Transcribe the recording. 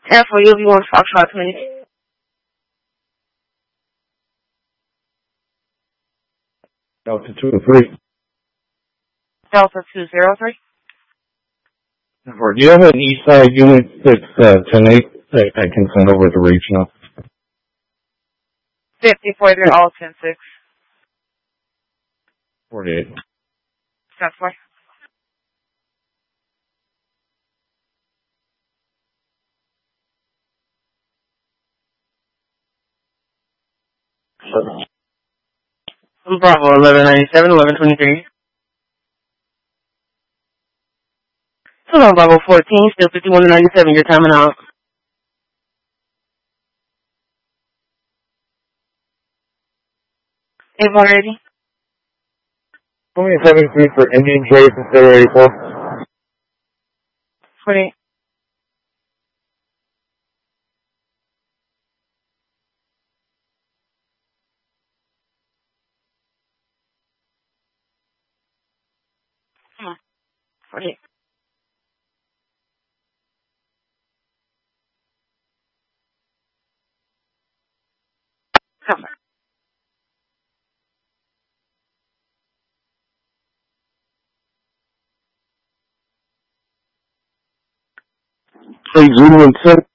And for you, if you want Foxtrot 20. Delta 203. Delta 203. Do you have an east side unit that's 10-8 that I can send over to regional? 54, they're all 10-6. 48. That's why. Bravo, 1197, 1123. Hold on, Bravo 14, still 51-97, you're timing out. Avon ready? 2073 for Indian J consider 84. 48. Come on. 48. Come on. Hey, Zulu and 7.